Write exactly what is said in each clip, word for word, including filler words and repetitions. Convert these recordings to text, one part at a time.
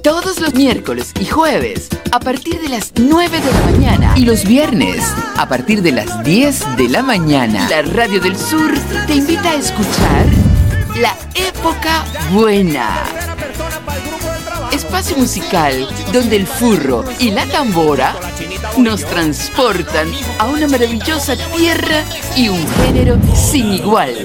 Todos los miércoles y jueves a partir de las nueve de la mañana y los viernes a partir de las diez de la mañana. La Radio del Sur te invita a escuchar La Época Buena. Espacio musical donde el furro y la tambora nos transportan a una maravillosa tierra y un género sin igual.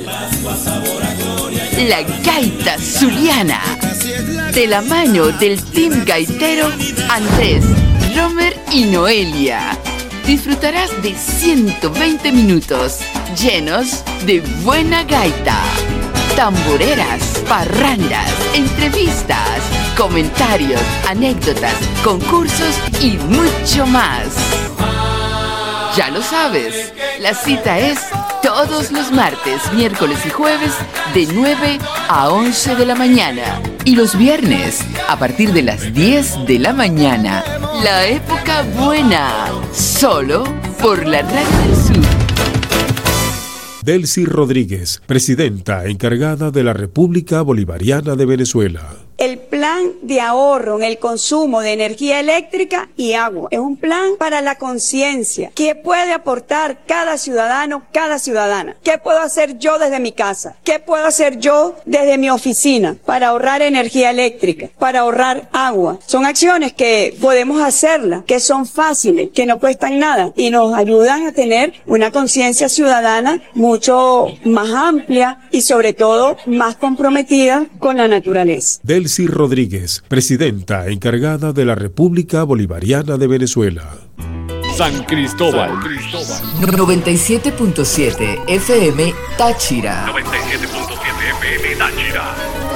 La gaita zuliana. De la mano del team gaitero Andrés, Romer y Noelia. Disfrutarás de ciento veinte minutos llenos de buena gaita, tamboreras, parrandas, entrevistas, comentarios, anécdotas, concursos y mucho más. Ya lo sabes, la cita es todos los martes, miércoles y jueves de nueve a once de la mañana y los viernes a partir de las diez de la mañana. La Época Buena, solo por la Radio del Sur. Delcy Rodríguez, presidenta encargada de la República Bolivariana de Venezuela. El plan de ahorro en el consumo de energía eléctrica y agua es un plan para la conciencia. ¿Qué puede aportar cada ciudadano, cada ciudadana? ¿Qué puedo hacer yo desde mi casa? ¿Qué puedo hacer yo desde mi oficina para ahorrar energía eléctrica, para ahorrar agua? Son acciones que podemos hacerlas, que son fáciles, que no cuestan nada y nos ayudan a tener una conciencia ciudadana mucho más amplia y sobre todo más comprometida con la naturaleza. Delcy Rodríguez, presidenta encargada de la República Bolivariana de Venezuela. San Cristóbal. noventa y siete punto siete F M Táchira. noventa y siete punto siete F M Táchira.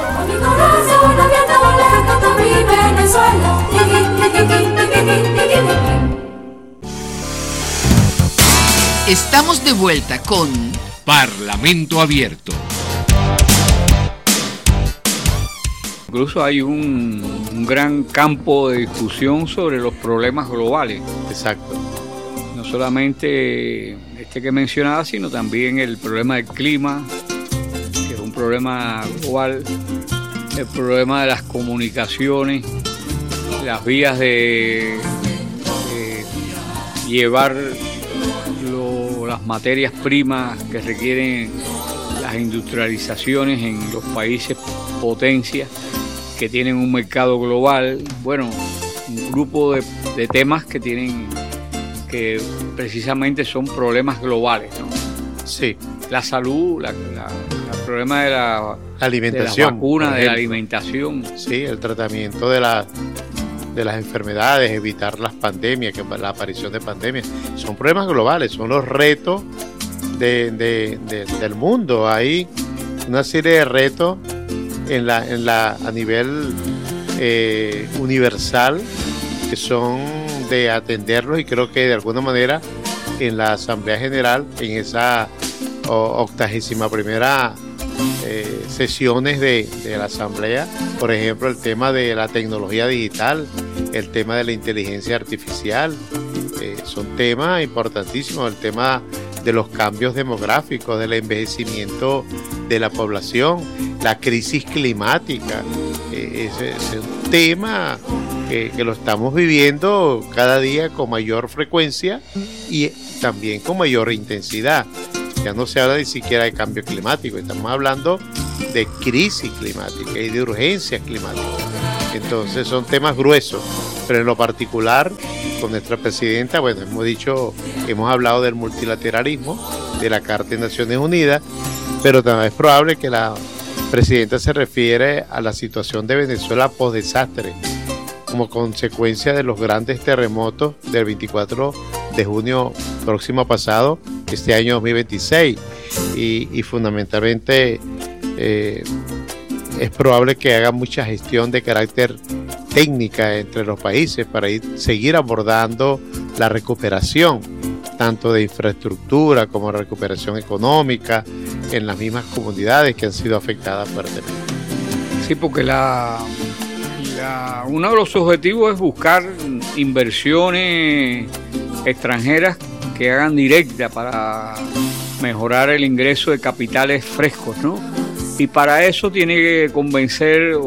Estamos de vuelta con Parlamento Abierto. Incluso hay un, un gran campo de discusión sobre los problemas globales. Exacto. No solamente este que mencionaba, sino también el problema del clima, que es un problema global, el problema de las comunicaciones, las vías de, de llevar lo, las materias primas que requieren las industrializaciones en los países potencias que tienen un mercado global. Bueno, un grupo de, de temas que tienen que precisamente son problemas globales, ¿no? Sí. La salud, la, la, el problema de la, la alimentación, de las vacunas, de la alimentación. Sí, el tratamiento de la de las enfermedades, evitar las pandemias, que la aparición de pandemias, son problemas globales, son los retos de, de, de, del mundo. Hay una serie de retos en la, en la, a nivel eh, universal que son de atenderlos, y creo que de alguna manera en la Asamblea General, en esa octagésima primera eh, sesiones de, de la Asamblea, por ejemplo, el tema de la tecnología digital, el tema de la inteligencia artificial, eh, son temas importantísimos, el tema de los cambios demográficos, del envejecimiento de la población, la crisis climática, eh, ese es un tema que, que lo estamos viviendo cada día con mayor frecuencia y también con mayor intensidad. Ya no se habla ni siquiera de cambio climático, estamos hablando de crisis climática y de urgencias climáticas. Entonces son temas gruesos, pero en lo particular con nuestra presidenta, bueno, hemos dicho, hemos hablado del multilateralismo, de la Carta de Naciones Unidas, pero también es probable que la presidenta se refiere a la situación de Venezuela post-desastre, como consecuencia de los grandes terremotos del veinticuatro de junio próximo pasado, este año dos mil veintiséis, y, y fundamentalmente eh, es probable que haga mucha gestión de carácter técnica entre los países para ir, seguir abordando la recuperación, tanto de infraestructura como recuperación económica en las mismas comunidades que han sido afectadas fuertemente. Sí, porque la, la, uno de los objetivos es buscar inversiones extranjeras que hagan directa para mejorar el ingreso de capitales frescos, ¿no? Y para eso tiene que convencer o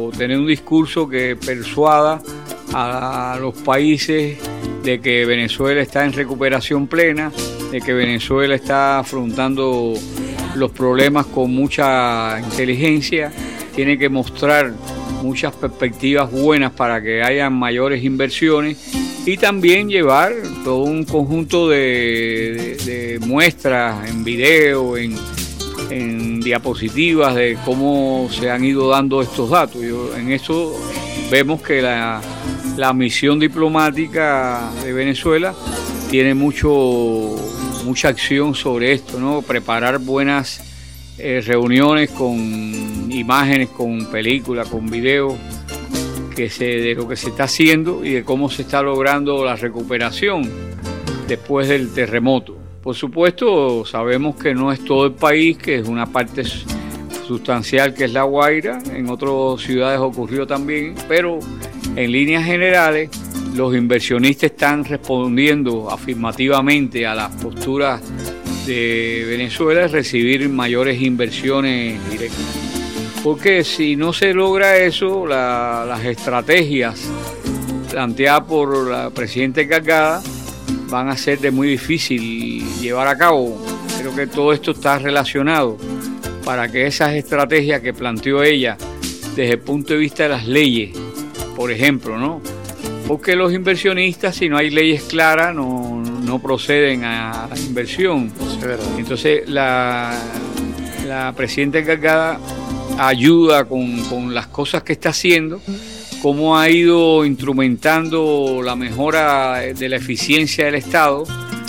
pero tener un discurso que persuada a los países de que Venezuela está en recuperación plena, de que Venezuela está afrontando los problemas con mucha inteligencia, tiene que mostrar muchas perspectivas buenas para que haya mayores inversiones y también llevar todo un conjunto de, de, de muestras en video, en, en diapositivas de cómo se han ido dando estos datos. Yo, en eso vemos que la, la misión diplomática de Venezuela tiene mucho, mucha acción sobre esto, ¿no? Preparar buenas eh, reuniones con imágenes, con películas, con videos que se, de lo que se está haciendo y de cómo se está logrando la recuperación después del terremoto. Por supuesto, sabemos que no es todo el país, que es una parte sustancial que es La Guaira, en otras ciudades ocurrió también, pero en líneas generales los inversionistas están respondiendo afirmativamente a las posturas de Venezuela de recibir mayores inversiones directas. Porque si no se logra eso, la, las estrategias planteadas por la presidenta encargada van a ser de muy difícil llevar a cabo. Creo que todo esto está relacionado para que esas estrategias que planteó ella desde el punto de vista de las leyes, por ejemplo, ¿no? Porque los inversionistas, si no hay leyes claras, no, no proceden a la inversión. Entonces, la, la presidenta encargada ayuda con, con las cosas que está haciendo, cómo ha ido instrumentando la mejora de la eficiencia del Estado,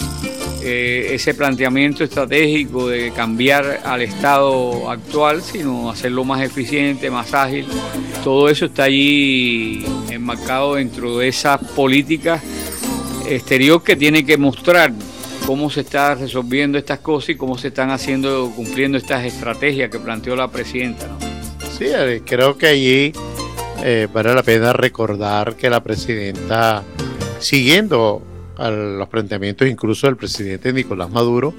eh, ese planteamiento estratégico de cambiar al Estado actual, sino hacerlo más eficiente, más ágil. Todo eso está allí enmarcado dentro de esa política exterior que tiene que mostrar cómo se está resolviendo estas cosas y cómo se están haciendo, cumpliendo estas estrategias que planteó la presidenta, ¿no? Sí, creo que allí eh, vale la pena recordar que la presidenta, siguiendo a los planteamientos incluso del presidente Nicolás Maduro,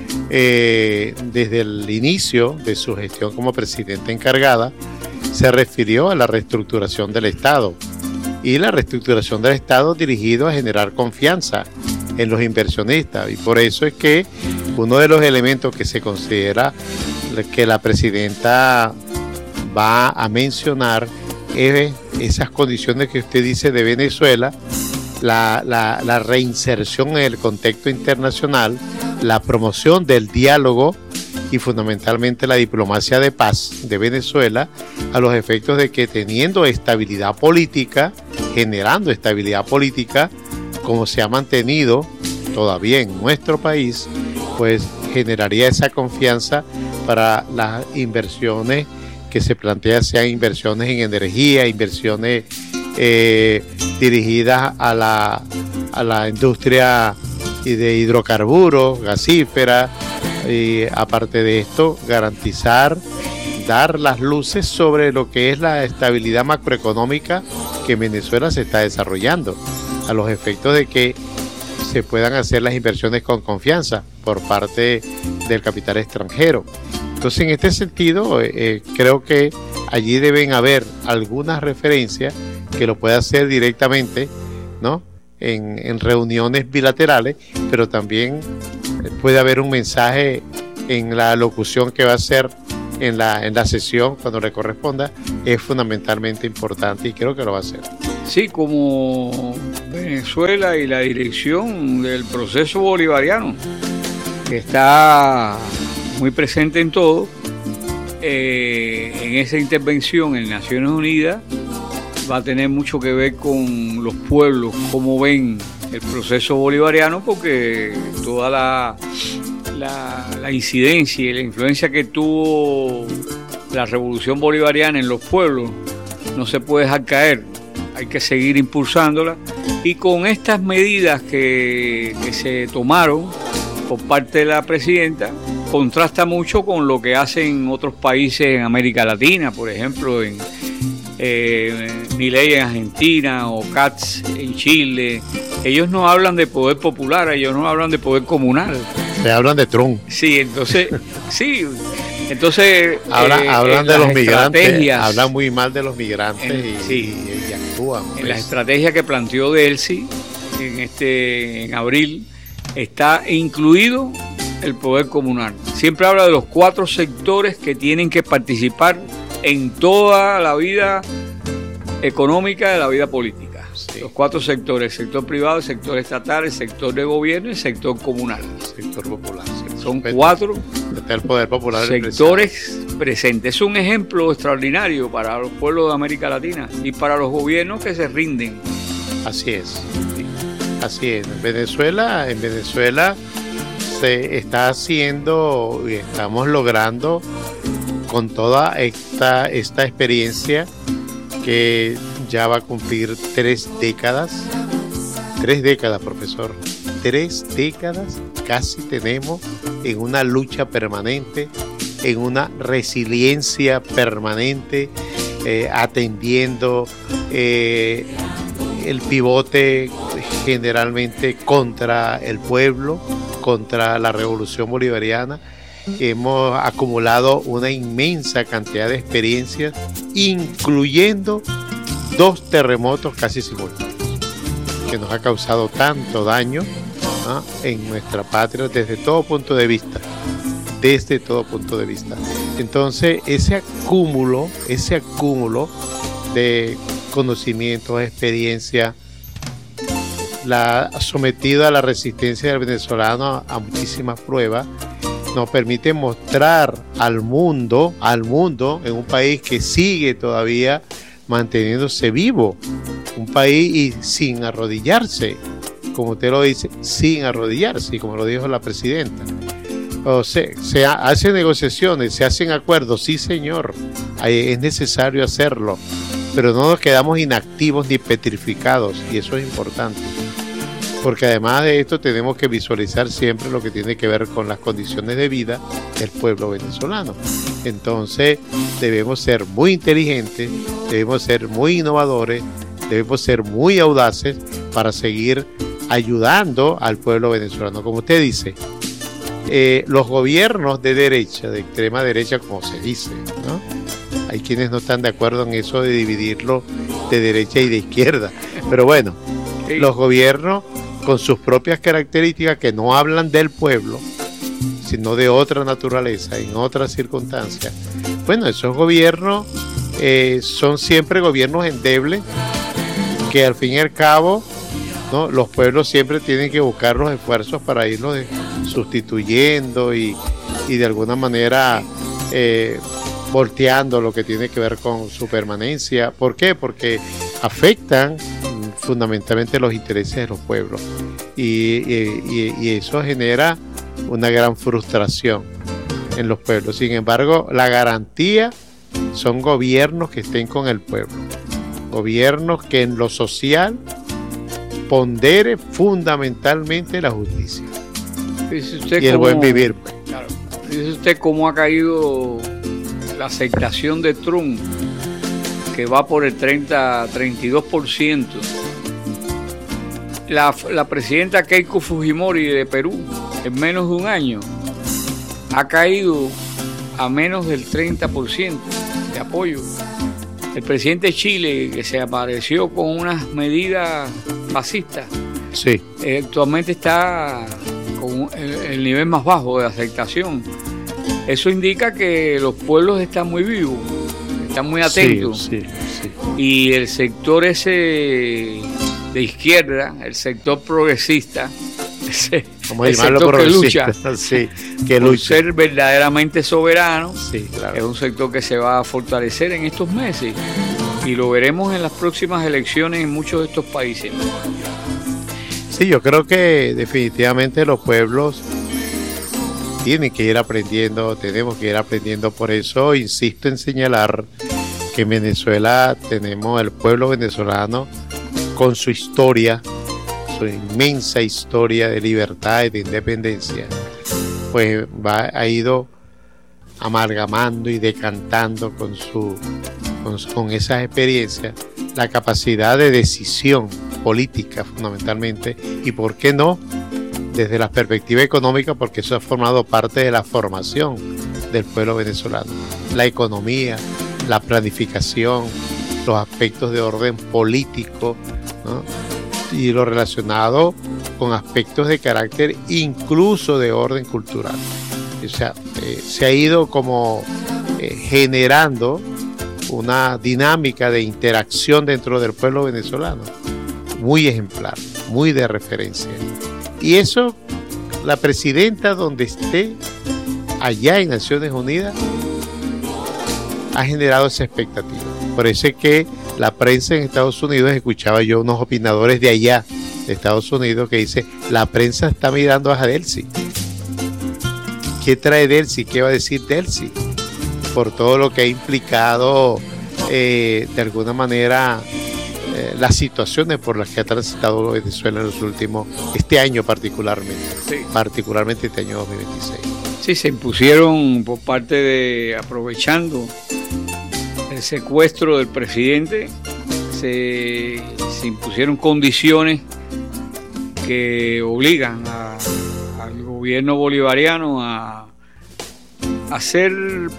eh, desde el inicio de su gestión como presidenta encargada, se refirió a la reestructuración del Estado y la reestructuración del Estado dirigido a generar confianza en los inversionistas, y por eso es que uno de los elementos que se considera que la presidenta va a mencionar es esas condiciones que usted dice de Venezuela, la, la, la reinserción en el contexto internacional, la promoción del diálogo y fundamentalmente la diplomacia de paz de Venezuela, a los efectos de que teniendo estabilidad política, generando estabilidad política, como se ha mantenido todavía en nuestro país, pues generaría esa confianza para las inversiones que se plantean, sean inversiones en energía, inversiones eh, dirigidas a la, a la industria de hidrocarburos, gasífera, y aparte de esto, garantizar, dar las luces sobre lo que es la estabilidad macroeconómica que en Venezuela se está desarrollando, a los efectos de que se puedan hacer las inversiones con confianza por parte del capital extranjero. Entonces, en este sentido, eh, creo que allí deben haber algunas referencias que lo pueda hacer directamente, ¿no? En, en reuniones bilaterales, pero también puede haber un mensaje en la locución que va a hacer en la, en la sesión cuando le corresponda. Es fundamentalmente importante y creo que lo va a hacer. Sí, como Venezuela y la dirección del proceso bolivariano, que está muy presente en todo, eh, en esa intervención en Naciones Unidas va a tener mucho que ver con los pueblos, cómo ven el proceso bolivariano, porque toda la, la, la incidencia y la influencia que tuvo la revolución bolivariana en los pueblos no se puede dejar caer, hay que seguir impulsándola, y con estas medidas que, que se tomaron por parte de la presidenta, contrasta mucho con lo que hacen otros países en América Latina, por ejemplo, en eh, Milei en Argentina o Katz en Chile. Ellos no hablan de poder popular, ellos no hablan de poder comunal. Se hablan de Trump. Sí, entonces, sí, Entonces, Habla, eh, hablan de los migrantes, hablan muy mal de los migrantes en, y, sí, y, y actúan. En pues. la estrategia que planteó Delcy en, este, en abril está incluido el poder comunal. Siempre habla de los cuatro sectores que tienen que participar en toda la vida económica de la vida política. Sí. Los cuatro sectores: el sector privado, el sector estatal, el sector de gobierno y el sector comunal. El sector popular. Sí. Son cuatro el poder popular sectores presentes. Es un ejemplo extraordinario para los pueblos de América Latina y para los gobiernos que se rinden. Así es. Sí. Así es. En Venezuela, en Venezuela se está haciendo y estamos logrando con toda esta, esta experiencia que ya va a cumplir tres décadas. Tres décadas, profesor. Tres décadas casi tenemos en una lucha permanente, en una resiliencia permanente, eh, atendiendo eh, el pivote generalmente contra el pueblo, contra la revolución bolivariana. Hemos acumulado una inmensa cantidad de experiencias, incluyendo dos terremotos casi simultáneos, que nos ha causado tanto daño, ¿no?, en nuestra patria desde todo punto de vista, desde todo punto de vista. Entonces, ese acúmulo, ese acúmulo de conocimientos, experiencia, la sometido a la resistencia del venezolano a, a muchísimas pruebas, nos permite mostrar al mundo, al mundo, en un país que sigue todavía manteniéndose vivo, un país y sin arrodillarse, como usted lo dice, sin arrodillarse, como lo dijo la presidenta. O sea, se hacen negociaciones, se hacen acuerdos, sí señor, es necesario hacerlo, pero no nos quedamos inactivos ni petrificados, y eso es importante. Porque además de esto tenemos que visualizar siempre lo que tiene que ver con las condiciones de vida del pueblo venezolano. Entonces debemos ser muy inteligentes, debemos ser muy innovadores, debemos ser muy audaces para seguir ayudando al pueblo venezolano. Como usted dice, eh, los gobiernos de derecha, de extrema derecha, como se dice, ¿no? Hay quienes no están de acuerdo en eso de dividirlo de derecha y de izquierda, pero bueno, sí. Los gobiernos con sus propias características que no hablan del pueblo, sino de otra naturaleza, en otras circunstancias. Bueno, esos gobiernos eh, son siempre gobiernos endebles, que al fin y al cabo, ¿no?, los pueblos siempre tienen que buscar los esfuerzos para irlos sustituyendo y, y de alguna manera eh, volteando lo que tiene que ver con su permanencia. ¿Por qué? Porque afectan fundamentalmente los intereses de los pueblos y, y, y eso genera una gran frustración en los pueblos. Sin embargo, la garantía son gobiernos que estén con el pueblo, gobiernos que en lo social pondere fundamentalmente la justicia y el buen vivir. Claro, dice usted cómo ha caído la aceptación de Trump, que va por el treinta, treinta y dos por ciento. La, la presidenta Keiko Fujimori de Perú, en menos de un año, ha caído a menos del treinta por ciento de apoyo. El presidente de Chile, que se apareció con unas medidas fascistas, sí, eh, actualmente está con el, el nivel más bajo de aceptación. Eso indica que los pueblos están muy vivos, están muy atentos. Sí, sí, sí. Y el sector ese de izquierda, el sector progresista, ese, el sector que lucha, sí, que por lucha. ser verdaderamente soberano, sí, claro. Es un sector que se va a fortalecer en estos meses y lo veremos en las próximas elecciones en muchos de estos países. Sí, yo creo que definitivamente los pueblos tienen que ir aprendiendo, tenemos que ir aprendiendo. Por eso insisto en señalar que en Venezuela tenemos el pueblo venezolano con su historia, su inmensa historia de libertad y de independencia, pues va, ha ido amalgamando y decantando con, su, con, con esas experiencias la capacidad de decisión política fundamentalmente, y por qué no desde la perspectiva económica, porque eso ha formado parte de la formación del pueblo venezolano. La economía, la planificación, los aspectos de orden político, ¿no? Y lo relacionado con aspectos de carácter incluso de orden cultural. O sea, eh, se ha ido como eh, generando una dinámica de interacción dentro del pueblo venezolano muy ejemplar, muy de referencia. Y eso, la presidenta donde esté, allá en Naciones Unidas, ha generado esa expectativa. Por eso es que la prensa en Estados Unidos, escuchaba yo unos opinadores de allá, de Estados Unidos, que dice, la prensa está mirando a Delcy. ¿Qué trae Delcy? ¿Qué va a decir Delcy? Por todo lo que ha implicado, eh, de alguna manera, eh, las situaciones por las que ha transitado Venezuela en los últimos, este año particularmente, sí. particularmente este año dos mil veintiséis. Sí, se impusieron por parte de, aprovechando el secuestro del presidente, se, se impusieron condiciones que obligan a, al gobierno bolivariano a, a hacer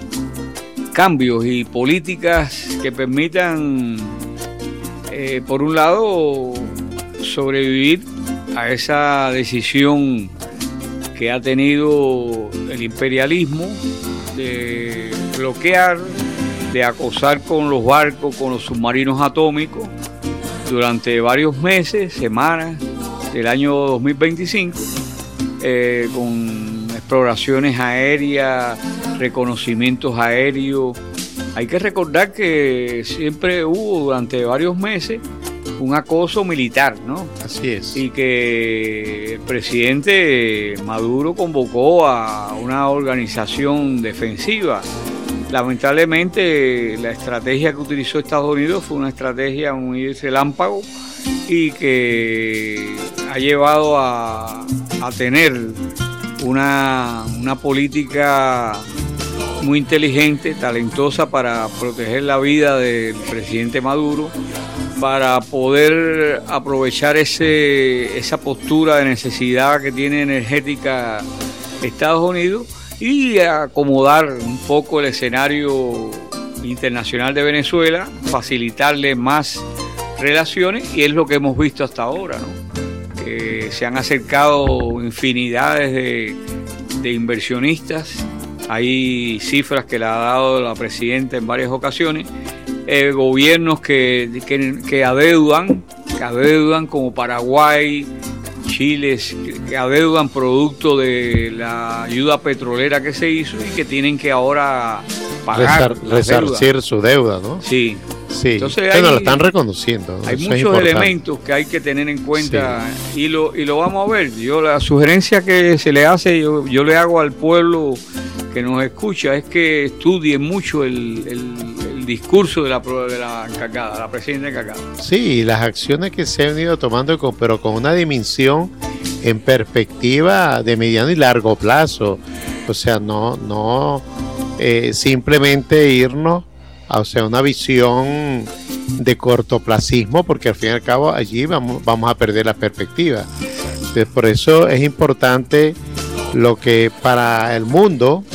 cambios y políticas que permitan, eh, por un lado, sobrevivir a esa decisión que ha tenido el imperialismo de bloquear, de acosar con los barcos, con los submarinos atómicos durante varios meses, semanas del año dos mil veinticinco, eh, con exploraciones aéreas, reconocimientos aéreos. Hay que recordar que siempre hubo durante varios meses un acoso militar, ¿no? Así es. Y que el presidente Maduro convocó a una organización defensiva. Lamentablemente, la estrategia que utilizó Estados Unidos fue una estrategia muy relámpago y que ha llevado a, a tener una, una política muy inteligente, talentosa para proteger la vida del presidente Maduro, para poder aprovechar ese, esa postura de necesidad que tiene energética Estados Unidos y acomodar un poco el escenario internacional de Venezuela, facilitarle más relaciones, y es lo que hemos visto hasta ahora, ¿no? Que se han acercado infinidades de, de inversionistas. Hay cifras que le ha dado la presidenta en varias ocasiones. Eh, gobiernos que, que, que adeudan, que adeudan como Paraguay, Chile, que, que adeudan producto de la ayuda petrolera que se hizo y que tienen que ahora pagar, Resar, resarcir su deuda, ¿no? Sí. Sí, entonces bueno, hay, lo están reconociendo, ¿no? Hay Eso muchos elementos que hay que tener en cuenta, sí. y lo y lo vamos a ver. Yo la sugerencia que se le hace, yo, yo le hago al pueblo que nos escucha, es que estudie mucho el, el, el discurso de la, de la encargada, la presidenta encargada. Sí, las acciones que se han ido tomando, con, pero con una dimensión en perspectiva de mediano y largo plazo. O sea, no, no eh, simplemente irnos a, o sea, una visión de cortoplacismo, porque al fin y al cabo allí vamos, vamos a perder la perspectiva. Entonces, por eso es importante lo que para el mundo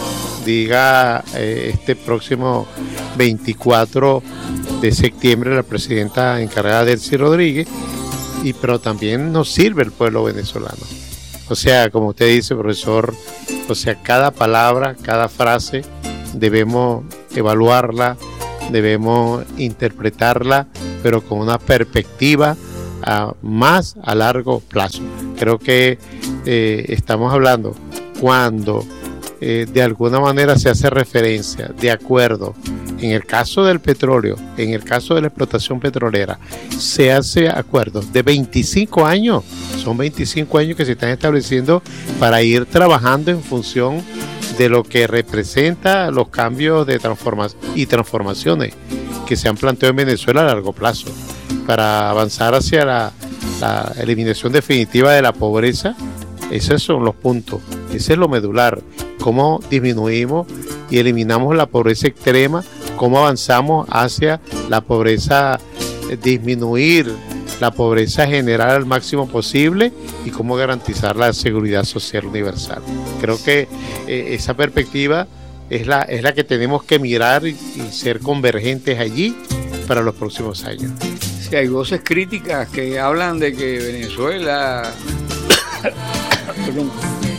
diga eh, este próximo veinticuatro de septiembre la presidenta encargada Delcy Rodríguez, y pero también nos sirve el pueblo venezolano. O sea, como usted dice, profesor, o sea, cada palabra, cada frase debemos evaluarla, debemos interpretarla, pero con una perspectiva a, más a largo plazo. Creo que eh, estamos hablando cuando eh, de alguna manera se hace referencia de acuerdo, en el caso del petróleo, en el caso de la explotación petrolera, se hace acuerdos de veinticinco años, son veinticinco años que se están estableciendo para ir trabajando en función de lo que representa los cambios de transformación y transformaciones que se han planteado en Venezuela a largo plazo, para avanzar hacia la, la eliminación definitiva de la pobreza. Esos son los puntos, ese es lo medular, cómo disminuimos y eliminamos la pobreza extrema, cómo avanzamos hacia la pobreza, disminuir la pobreza general al máximo posible, y cómo garantizar la seguridad social universal. Creo que eh, esa perspectiva es la, es la que tenemos que mirar y, y ser convergentes allí para los próximos años. Sí, hay voces críticas que hablan de que Venezuela perdón,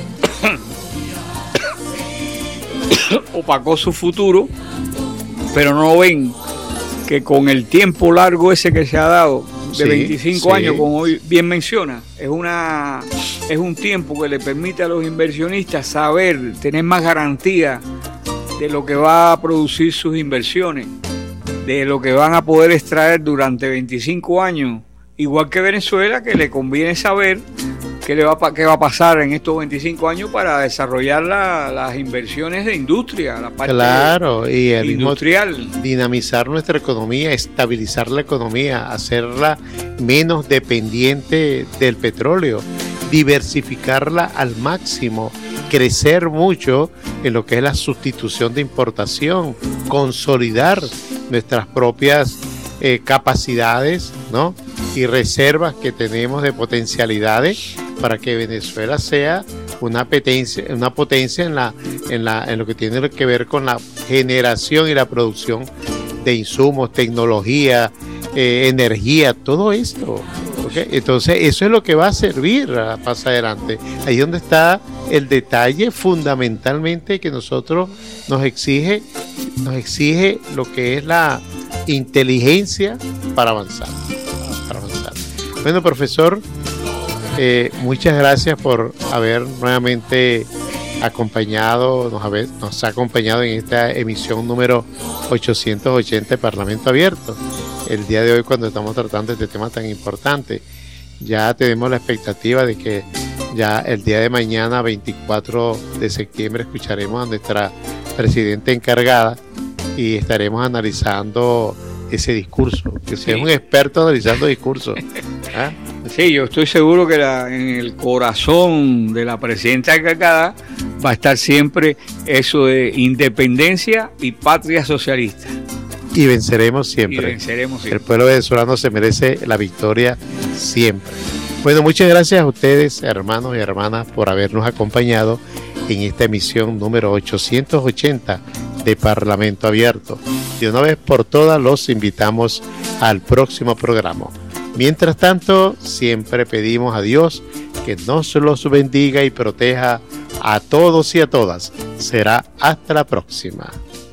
opacó su futuro, pero no ven que con el tiempo largo ese que se ha dado, de sí, veinticinco sí. años, como hoy bien menciona, es una es un tiempo que le permite a los inversionistas saber, tener más garantía de lo que va a producir sus inversiones, de lo que van a poder extraer durante veinticinco años, igual que Venezuela, que le conviene saber qué le va a, qué va a pasar en estos veinticinco años para desarrollar la, las inversiones de industria, la parte claro, y el industrial. Mismo dinamizar nuestra economía, estabilizar la economía, hacerla menos dependiente del petróleo, diversificarla al máximo, crecer mucho en lo que es la sustitución de importación, consolidar nuestras propias eh, capacidades, ¿no? Y reservas que tenemos de potencialidades para que Venezuela sea una potencia, una potencia en la, en la, en lo que tiene que ver con la generación y la producción de insumos, tecnología, eh, energía, todo esto. ¿Okay? Entonces eso es lo que va a servir a, más adelante. Ahí es donde está el detalle fundamentalmente que nosotros nos exige, nos exige lo que es la inteligencia para avanzar. Para avanzar. Bueno, profesor, eh, muchas gracias por haber nuevamente acompañado, nos, haber, nos ha acompañado en esta emisión número ochocientos ochenta de Parlamento Abierto. El día de hoy, cuando estamos tratando este tema tan importante, ya tenemos la expectativa de que ya el día de mañana, veinticuatro de septiembre, escucharemos a nuestra presidenta encargada y estaremos analizando ese discurso, que sea sí. un experto analizando discursos. ¿Ah? Sí, yo estoy seguro que la, en el corazón de la presidenta encargada va a estar siempre eso de independencia y patria socialista. Y venceremos siempre. Y venceremos siempre. El pueblo venezolano se merece la victoria siempre. Bueno, muchas gracias a ustedes, hermanos y hermanas, por habernos acompañado en esta emisión número ochocientos ochenta de Parlamento Abierto. De una vez por todas los invitamos al próximo programa. Mientras tanto, siempre pedimos a Dios que nos los bendiga y proteja a todos y a todas. Será hasta la próxima.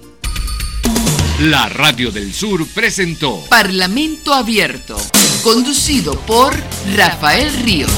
La Radio del Sur presentó Parlamento Abierto, conducido por Rafael Ríos.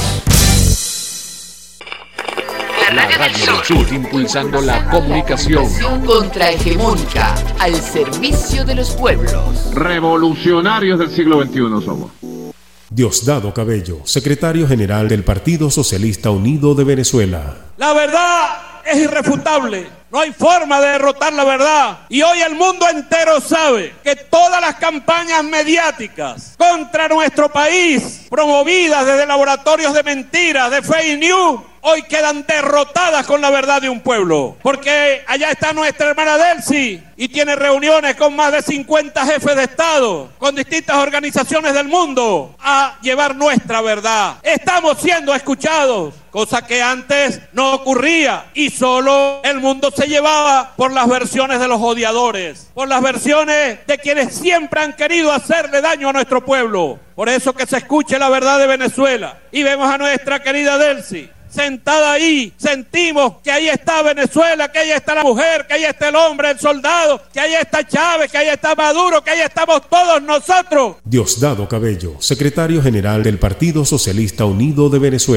La Radio del Sur, impulsando la comunicación contrahegemónica al servicio de los pueblos. Revolucionarios del siglo veintiuno somos. Diosdado Cabello, secretario general del Partido Socialista Unido de Venezuela. La verdad es irrefutable. No hay forma de derrotar la verdad. Y hoy el mundo entero sabe que todas las campañas mediáticas contra nuestro país, promovidas desde laboratorios de mentiras, de fake news, hoy quedan derrotadas con la verdad de un pueblo. Porque allá está nuestra hermana Delcy y tiene reuniones con más de cincuenta jefes de Estado, con distintas organizaciones del mundo, a llevar nuestra verdad. Estamos siendo escuchados, cosa que antes no ocurría, y solo el mundo se llevaba por las versiones de los odiadores, por las versiones de quienes siempre han querido hacerle daño a nuestro pueblo. Por eso que se escuche la verdad de Venezuela. Y vemos a nuestra querida Delcy sentada ahí, sentimos que ahí está Venezuela, que ahí está la mujer, que ahí está el hombre, el soldado, que ahí está Chávez, que ahí está Maduro, que ahí estamos todos nosotros. Diosdado Cabello, secretario general del Partido Socialista Unido de Venezuela.